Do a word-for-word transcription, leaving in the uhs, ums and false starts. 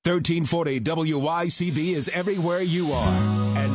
thirteen forty W Y C B is everywhere you are. And